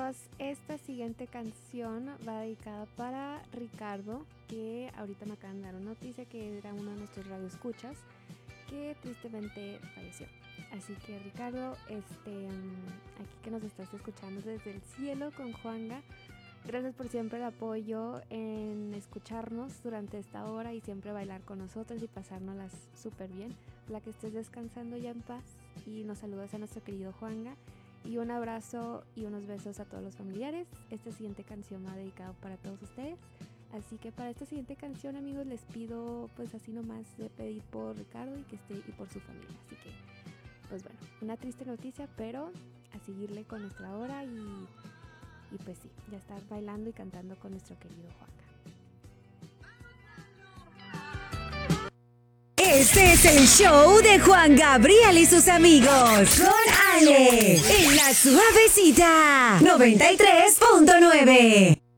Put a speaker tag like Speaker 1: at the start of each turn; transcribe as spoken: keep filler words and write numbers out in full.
Speaker 1: amigos, esta siguiente canción va dedicada para Ricardo, que ahorita me acaban de dar una noticia que era uno de nuestros radioescuchas que tristemente falleció. Así que Ricardo, este, aquí que nos estás escuchando desde el cielo con Juanga, gracias por siempre el apoyo en escucharnos durante esta hora y siempre bailar con nosotros y pasárnoslas súper bien. Ojalá que estés descansando ya en paz y nos saludas a nuestro querido Juanga. Y un abrazo y unos besos a todos los familiares. Esta siguiente canción va dedicada para todos ustedes. Así que para esta siguiente canción, amigos, les pido pues así nomás de pedir por Ricardo y que esté y por su familia. Así que, pues bueno, una triste noticia, pero a seguirle con nuestra hora y, y pues sí, ya estar bailando y cantando con nuestro querido Juanga.
Speaker 2: Este es el show de Juan Gabriel y sus amigos. Con Ale. En la suavecita. noventa y tres punto nueve.